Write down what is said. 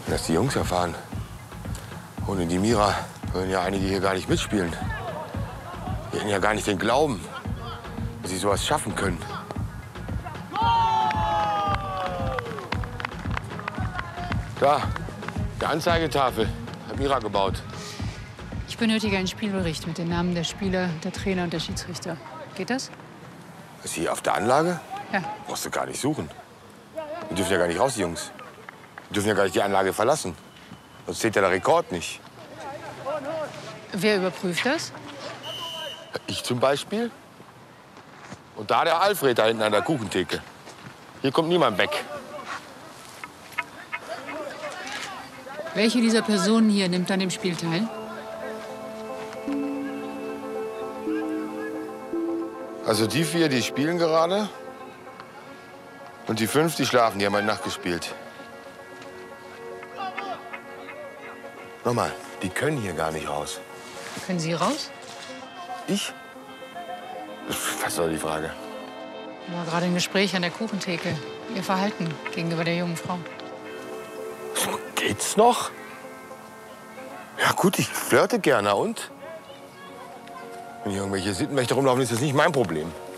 Dass die Jungs erfahren. Ohne die Mira würden ja einige hier gar nicht mitspielen. Die hätten ja gar nicht den Glauben, dass sie sowas schaffen können. Da, die Anzeigetafel hat Mira gebaut. Ich benötige einen Spielbericht mit den Namen der Spieler, der Trainer und der Schiedsrichter. Geht das? Ist sie auf der Anlage? Ja. Brauchst du gar nicht suchen. Die dürfen ja gar nicht raus, die Jungs. Die dürfen ja gar nicht die Anlage verlassen. Sonst zählt ja der Rekord nicht. Wer überprüft das? Ich zum Beispiel. Und da der Alfred da hinten an der Kuchentheke. Hier kommt niemand weg. Welche dieser Personen hier nimmt an dem Spiel teil? Also die 4, die spielen gerade. Und die 5, die schlafen. Die haben heute Nacht gespielt. Nochmal, die können hier gar nicht raus. Können Sie raus? Ich? Was soll die Frage? War gerade ein Gespräch an der Kuchentheke. Ihr Verhalten gegenüber der jungen Frau. So geht's noch? Ja gut, ich flirte gerne und? Wenn hier irgendwelche Sittenwächter rumlaufen, ist das nicht mein Problem.